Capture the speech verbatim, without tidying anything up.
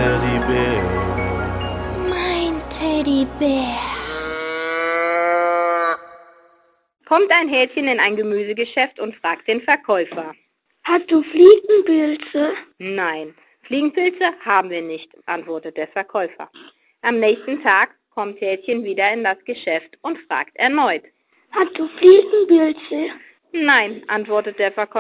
Teddybär. Mein Teddybär. Kommt ein Häschen in ein Gemüsegeschäft und fragt den Verkäufer: Hast du Fliegenpilze? Nein, Fliegenpilze haben wir nicht, antwortet der Verkäufer. Am nächsten Tag kommt Häschen wieder in das Geschäft und fragt erneut: Hast du Fliegenpilze? Nein, antwortet der Verkäufer.